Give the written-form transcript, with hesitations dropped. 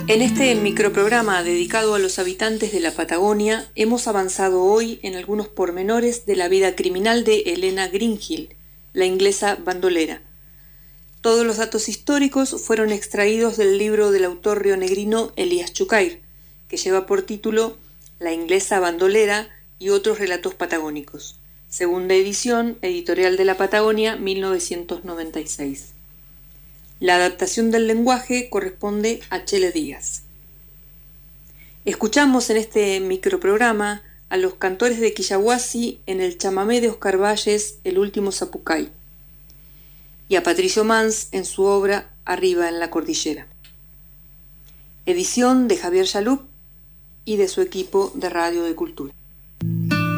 En este microprograma dedicado a los habitantes de la Patagonia, hemos avanzado hoy en algunos pormenores de la vida criminal de Helena Greenhill, la inglesa bandolera. Todos los datos históricos fueron extraídos del libro del autor rionegrino Elías Chucair, que lleva por título La inglesa bandolera y otros relatos patagónicos, segunda edición, Editorial de la Patagonia, 1996. La adaptación del lenguaje corresponde a Chele Díaz. Escuchamos en este microprograma a los cantores de Quillahuasi en el chamamé de Oscar Valles, El último Zapucay, y a Patricio Mans en su obra Arriba en la cordillera. Edición de Javier Yalup y de su equipo de Radio de Cultura.